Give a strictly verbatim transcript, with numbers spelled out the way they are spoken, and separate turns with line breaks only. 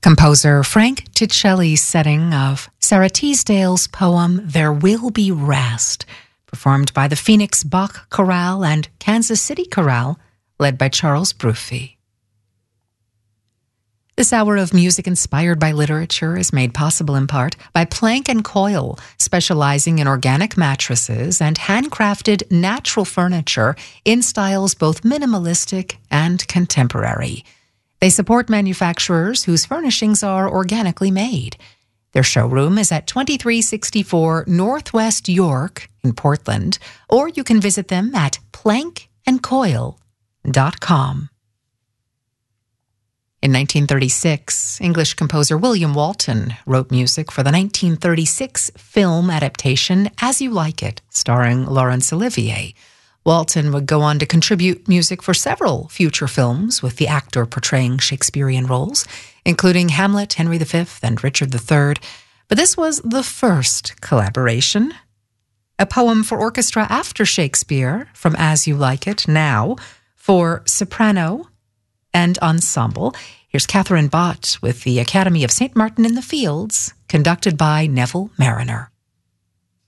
Composer Frank Ticelli's setting of Sarah Teasdale's poem There Will Be Rest, performed by the Phoenix Bach Chorale and Kansas City Chorale, led by Charles Bruffy. This hour of music inspired by literature is made possible in part by Plank and Coil, specializing in organic mattresses and handcrafted natural furniture in styles both minimalistic and contemporary. They support manufacturers whose furnishings are organically made. Their showroom is at twenty-three sixty-four Northwest York in Portland, or you can visit them at plank and coil dot com. In nineteen thirty-six, English composer William Walton wrote music for the nineteen thirty-six film adaptation As You Like It, starring Laurence Olivier. Walton would go on to contribute music for several future films with the actor portraying Shakespearean roles, including Hamlet, Henry the Fifth, and Richard the Third. But this was the first collaboration. A poem for orchestra after Shakespeare from As You Like It, now for soprano and ensemble. Here's Catherine Bott with the Academy of Saint Martin in the Fields, conducted by Neville Mariner.